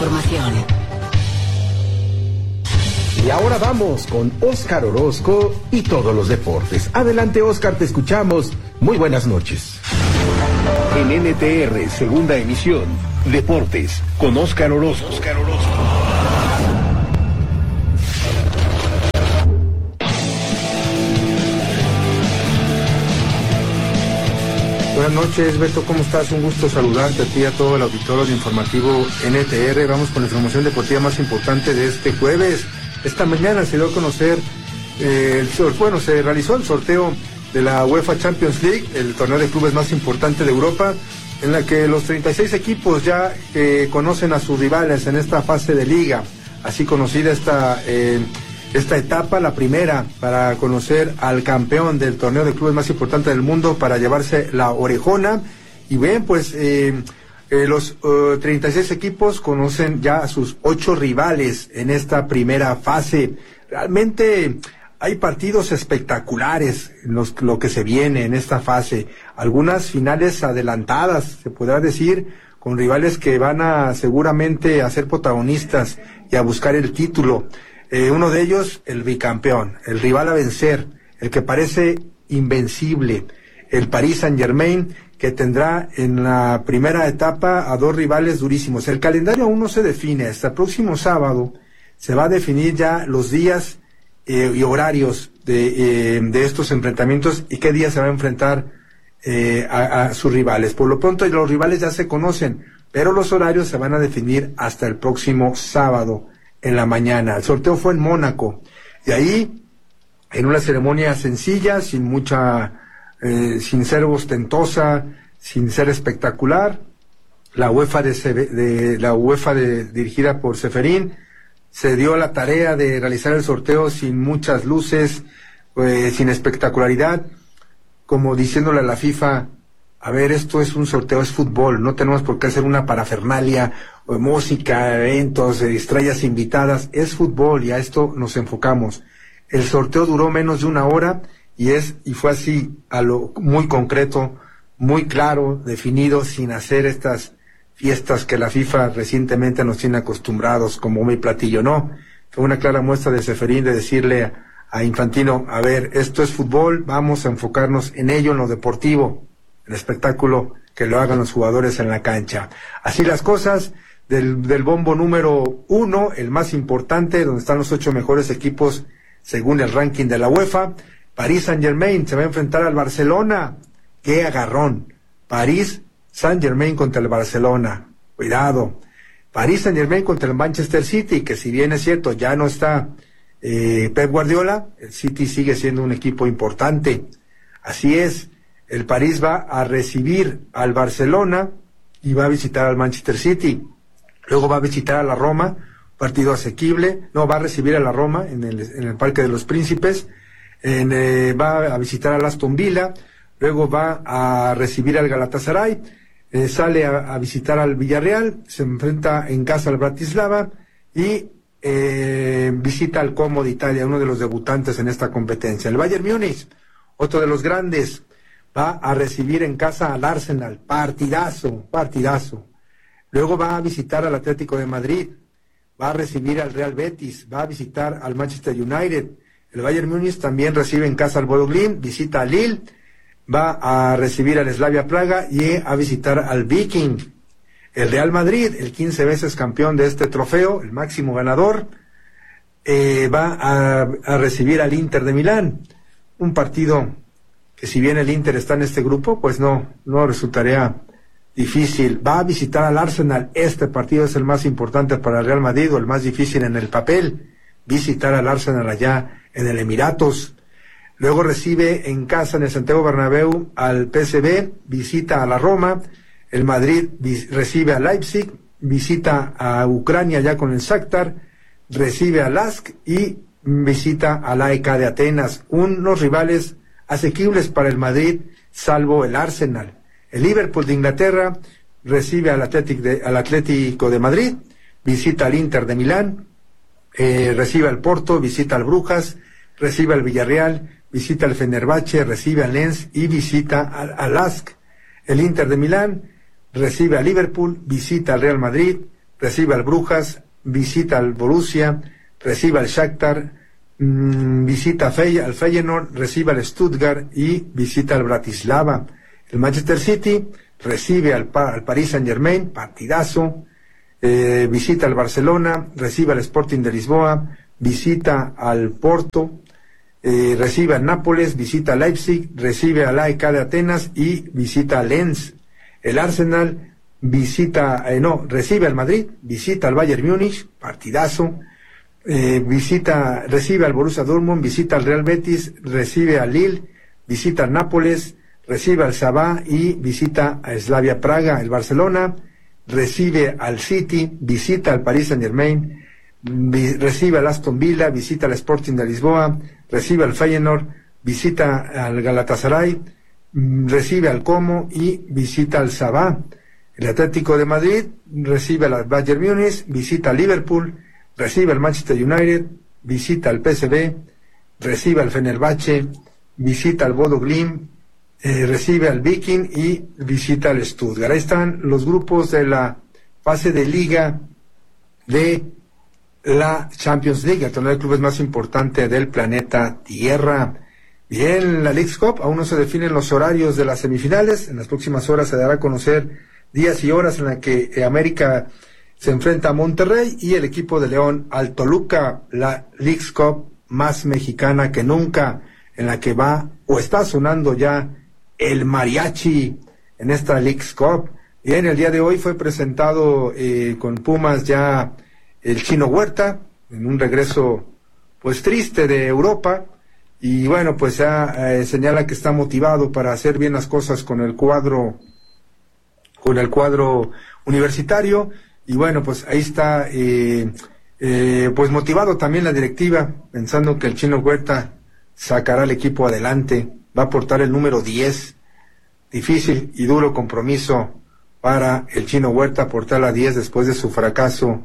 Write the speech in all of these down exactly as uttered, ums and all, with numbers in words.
información. Y ahora vamos con Óscar Orozco y todos los deportes. Adelante, Óscar, te escuchamos. Muy buenas noches. En N T R, segunda emisión, Deportes, con Óscar Orozco. Óscar Orozco. Buenas noches, Beto, ¿cómo estás? Un gusto saludarte a ti y a todo el auditorio de Informativo N T R. Vamos con la información deportiva más importante de este jueves. Esta mañana se dio a conocer, eh, el, bueno, se realizó el sorteo de la UEFA Champions League, el torneo de clubes más importante de Europa, en la que los treinta y seis equipos ya eh, conocen a sus rivales en esta fase de liga. Así conocida esta, eh, esta etapa, la primera para conocer al campeón del torneo de clubes más importante del mundo, para llevarse la orejona. Y bien, pues eh, eh, los uh, treinta y seis equipos conocen ya a sus ocho rivales en esta primera fase. Realmente hay partidos espectaculares en los, lo que se viene en esta fase. Algunas finales adelantadas, se podrá decir, con rivales que van a seguramente a ser protagonistas y a buscar el título. Eh, uno de ellos, el bicampeón, el rival a vencer, el que parece invencible, el Paris Saint-Germain, que tendrá en la primera etapa a dos rivales durísimos. El calendario aún no se define. Hasta el próximo sábado se va a definir ya los días eh, y horarios de, eh, de estos enfrentamientos y qué día se va a enfrentar eh, a, a sus rivales. Por lo pronto los rivales ya se conocen, pero los horarios se van a definir hasta el próximo sábado en la mañana. El sorteo fue en Mónaco y ahí, en una ceremonia sencilla, sin mucha Eh, sin ser ostentosa, sin ser espectacular, la UEFA de, de la UEFA de, dirigida por Ceferín se dio la tarea de realizar el sorteo sin muchas luces, eh, sin espectacularidad, como diciéndole a la FIFA: a ver, esto es un sorteo, es fútbol, no tenemos por qué hacer una parafernalia, o música, eventos, eh, estrellas invitadas, es fútbol y a esto nos enfocamos. El sorteo duró menos de una hora y es y fue así, a lo muy concreto, muy claro, definido, sin hacer estas fiestas que la FIFA recientemente nos tiene acostumbrados, como mi platillo, no. Fue una clara muestra de Ceferín de decirle a, a Infantino: a ver, esto es fútbol, vamos a enfocarnos en ello, en lo deportivo, el espectáculo que lo hagan los jugadores en la cancha. Así las cosas. Del, del bombo número uno, el más importante, donde están los ocho mejores equipos según el ranking de la UEFA, Paris Saint-Germain se va a enfrentar al Barcelona. ¡Qué agarrón! Paris Saint-Germain contra el Barcelona. Cuidado. Paris Saint-Germain contra el Manchester City, que si bien es cierto, ya no está eh, Pep Guardiola, el City sigue siendo un equipo importante. Así es, el París va a recibir al Barcelona y va a visitar al Manchester City. Luego va a visitar a la Roma, partido asequible. No, va a recibir a la Roma en el, en el Parque de los Príncipes. En, eh, va a visitar al Aston Villa, luego va a recibir al Galatasaray, eh, sale a, a visitar al Villarreal, se enfrenta en casa al Bratislava y eh, visita al Como de Italia, uno de los debutantes en esta competencia. El Bayern Múnich, otro de los grandes, va a recibir en casa al Arsenal, partidazo, partidazo. Luego va a visitar al Atlético de Madrid, va a recibir al Real Betis, va a visitar al Manchester United. El Bayern Múnich también recibe en casa al Bodo Glimt, visita a Lille, va a recibir al Slavia Praga y a visitar al Viking. El Real Madrid, el quince veces campeón de este trofeo, el máximo ganador, eh, va a, a recibir al Inter de Milán. Un partido que, si bien el Inter está en este grupo, pues no, no resultaría difícil. Va a visitar al Arsenal. Este partido es el más importante para el Real Madrid, o el más difícil en el papel. Visitar al Arsenal allá en el Emiratos. Luego recibe en casa en el Santiago Bernabéu al P S V, visita a la Roma. El Madrid vis- recibe a Leipzig, visita a Ucrania ya con el Shakhtar, recibe a Lask y visita al A E K de Atenas. Unos rivales asequibles para el Madrid, salvo el Arsenal. El Liverpool de Inglaterra recibe al Atlético de, al Atlético de Madrid, visita al Inter de Milán, eh, recibe al Porto, visita al Brujas, recibe al Villarreal, visita al Fenerbahce, recibe al Lens y visita al, al Lask. El Inter de Milán recibe al Liverpool, visita al Real Madrid, recibe al Brujas, visita al Borussia, recibe al Shakhtar, mmm, visita al Feyenoord, recibe al Stuttgart y visita al Bratislava. El Manchester City recibe al, al Paris Saint-Germain, partidazo, eh, visita al Barcelona, recibe al Sporting de Lisboa, visita al Porto, eh, recibe al Nápoles, visita al Leipzig, recibe al A E K de Atenas y visita al Lens. El Arsenal visita, eh, no, recibe al Madrid, visita al Bayern Múnich, partidazo, eh, visita, recibe al Borussia Dortmund, visita al Real Betis, recibe al Lille, visita al Nápoles, recibe al Sabah y visita a Slavia Praga. El Barcelona recibe al City, visita al Paris Saint-Germain, vi, recibe al Aston Villa, visita al Sporting de Lisboa, recibe al Feyenoord, visita al Galatasaray, recibe al Como y visita al Sabah. El Atlético de Madrid recibe al Bayern Múnich, visita al Liverpool, recibe al Manchester United, visita al P S V, recibe al Fenerbahce, visita al Bodo Glimt, eh, recibe al Viking y visita al Stuttgart. Ahí están los grupos de la fase de liga de la Champions League, el torneo de clubes más importante del planeta Tierra. Bien, la Leagues Cup, aún no se definen los horarios de las semifinales. En las próximas horas se dará a conocer días y horas en la que eh, América se enfrenta a Monterrey y el equipo de León al Toluca. La Leagues Cup más mexicana que nunca, en la que va o está sonando ya el mariachi en esta Leagues Cup. Bien, el día de hoy fue presentado eh, con Pumas ya el Chino Huerta, en un regreso pues triste de Europa, y bueno, pues ya eh, señala que está motivado para hacer bien las cosas con el cuadro, con el cuadro universitario, y bueno, pues ahí está, eh, eh, pues motivado también la directiva, pensando que el Chino Huerta sacará al equipo adelante, va a portar el número diez, difícil y duro compromiso para el Chino Huerta, portar la diez después de su fracaso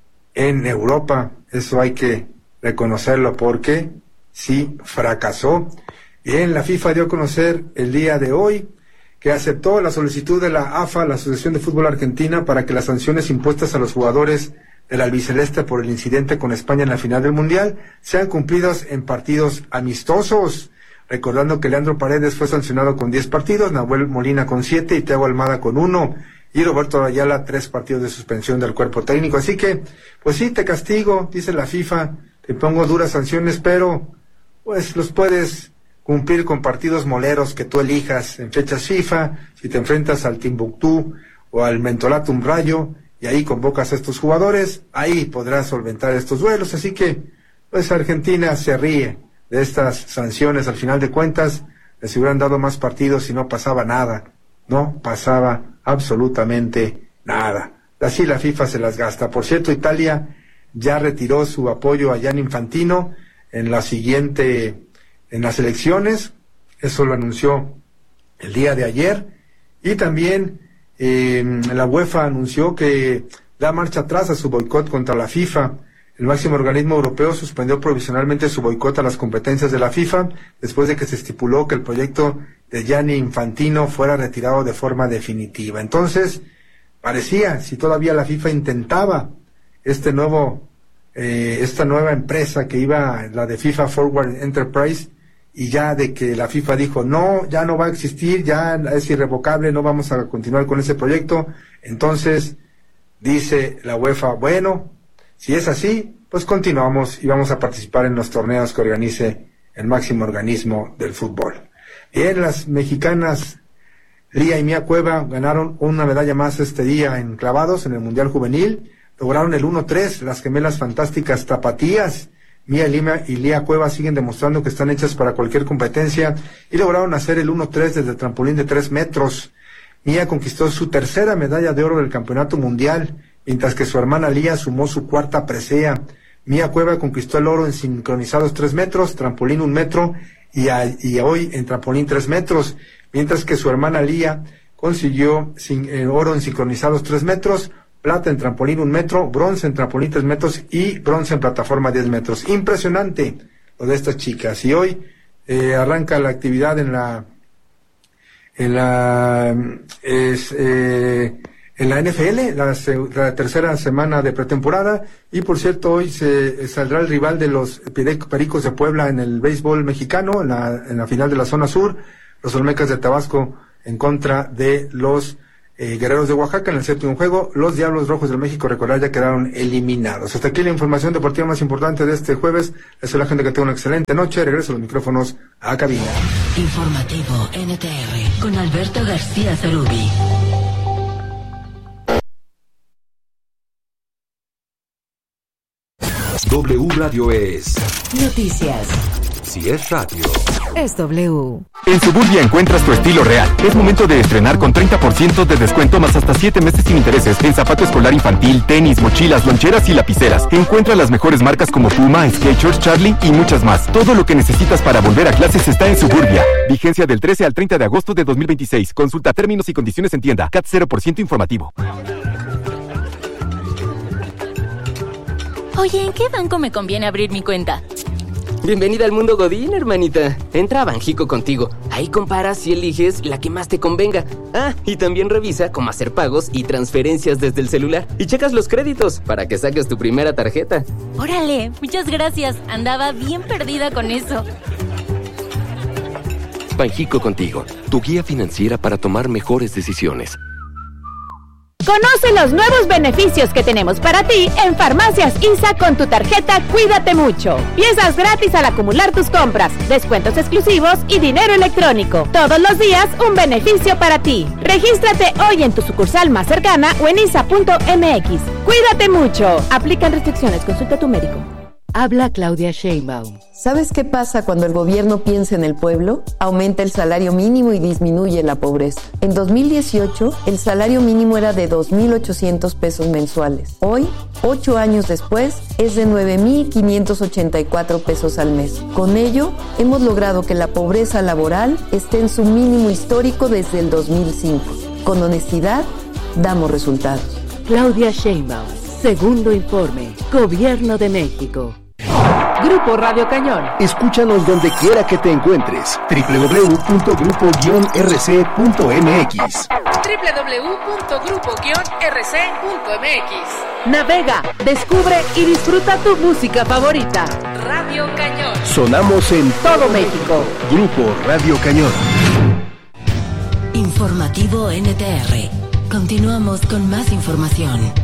en Europa. Eso hay que reconocerlo porque sí fracasó. Bien, la FIFA dio a conocer el día de hoy que aceptó la solicitud de la A F A, la Asociación de Fútbol Argentina, para que las sanciones impuestas a los jugadores del albiceleste por el incidente con España en la final del Mundial sean cumplidas en partidos amistosos. Recordando que Leandro Paredes fue sancionado con diez partidos, Nahuel Molina con siete y Thiago Almada con uno, y Roberto Ayala tres partidos de suspensión del cuerpo técnico. Así que, pues sí, te castigo, dice la FIFA, te pongo duras sanciones, pero pues los puedes cumplir con partidos moleros que tú elijas en fechas FIFA, si te enfrentas al Timbuktu o al Mentolatum Rayo, y ahí convocas a estos jugadores, ahí podrás solventar estos duelos. Así que, pues Argentina se ríe de estas sanciones. Al final de cuentas, les hubieran dado más partidos y no pasaba nada, no pasaba absolutamente nada. Así la FIFA se las gasta. Por cierto, Italia ya retiró su apoyo a Gianni Infantino en la siguiente, en las elecciones, eso lo anunció el día de ayer, y también eh, la UEFA anunció que da marcha atrás a su boicot contra la FIFA. El máximo organismo europeo suspendió provisionalmente su boicot a las competencias de la FIFA después de que se estipuló que el proyecto de Gianni Infantino fuera retirado de forma definitiva. Entonces, parecía, si todavía la FIFA intentaba este nuevo, eh, esta nueva empresa que iba, la de FIFA Forward Enterprise, y ya de que la FIFA dijo, no, ya no va a existir, ya es irrevocable, no vamos a continuar con ese proyecto. Entonces, dice la UEFA, bueno, si es así, pues continuamos y vamos a participar en los torneos que organice el máximo organismo del fútbol. Bien, las mexicanas Lía y Mía Cueva ganaron una medalla más este día en clavados en el Mundial Juvenil. Lograron el uno tres, las gemelas fantásticas tapatías. Mía Lima y Lía Cueva siguen demostrando que están hechas para cualquier competencia y lograron hacer el uno tres desde el trampolín de tres metros. Mía conquistó su tercera medalla de oro del Campeonato Mundial, mientras que su hermana Lía sumó su cuarta presea. Mía Cueva conquistó el oro en sincronizados tres metros, trampolín un metro y, a, y hoy en trampolín tres metros, mientras que su hermana Lía consiguió sin, eh, oro en sincronizados tres metros, plata en trampolín un metro, bronce en trampolín tres metros y bronce en plataforma diez metros. Impresionante lo de estas chicas. Y hoy eh, arranca la actividad en la en la es, eh, en la N F L, la, la tercera semana de pretemporada, y por cierto, hoy se saldrá el rival de los Pericos de Puebla en el béisbol mexicano, en la, en la final de la zona sur, los Olmecas de Tabasco en contra de los eh, Guerreros de Oaxaca en el séptimo juego. Los Diablos Rojos del México, recordar, ya quedaron eliminados. Hasta aquí la información deportiva más importante de este jueves. Deseo a la gente que tenga una excelente noche. Regreso los micrófonos a cabina. Informativo N T R con Alberto García Zarubi. W Radio es Noticias. Si es radio, Es W. En Suburbia encuentras tu estilo real. Es momento de estrenar con treinta por ciento de descuento más hasta siete meses sin intereses en zapato escolar infantil, tenis, mochilas, loncheras y lapiceras. Encuentra las mejores marcas como Puma, Skechers, Charlie y muchas más. Todo lo que necesitas para volver a clases está en Suburbia. Vigencia del trece al treinta de agosto de dos mil veintiséis. Consulta términos y condiciones en tienda. C A T cero por ciento informativo. Oye, ¿en qué banco me conviene abrir mi cuenta? Bienvenida al mundo Godín, hermanita. Entra a Banjico Contigo. Ahí comparas y eliges la que más te convenga. Ah, y también revisa cómo hacer pagos y transferencias desde el celular. Y checas los créditos para que saques tu primera tarjeta. Órale, muchas gracias. Andaba bien perdida con eso. Banjico Contigo, tu guía financiera para tomar mejores decisiones. Conoce los nuevos beneficios que tenemos para ti en Farmacias I S A con tu tarjeta Cuídate Mucho. Piezas gratis al acumular tus compras, descuentos exclusivos y dinero electrónico. Todos los días un beneficio para ti. Regístrate hoy en tu sucursal más cercana o en isa punto m x. Cuídate mucho. Aplican restricciones. Consulta a tu médico. Habla Claudia Sheinbaum. ¿Sabes qué pasa cuando el gobierno piensa en el pueblo? Aumenta el salario mínimo y disminuye la pobreza. En dos mil dieciocho, el salario mínimo era de dos mil ochocientos pesos mensuales. Hoy, ocho años después, es de nueve mil quinientos ochenta y cuatro pesos al mes. Con ello, hemos logrado que la pobreza laboral esté en su mínimo histórico desde el dos mil cinco. Con honestidad, damos resultados. Claudia Sheinbaum. Segundo informe. Gobierno de México. Grupo Radio Cañón. Escúchanos donde quiera que te encuentres. doble u doble u doble u punto grupo guion r c punto m x. doble u doble u doble u punto grupo guion r c punto m x. Navega, descubre y disfruta tu música favorita. Radio Cañón. Sonamos en Todo México. Grupo Radio Cañón. Informativo N T R. Continuamos con más información.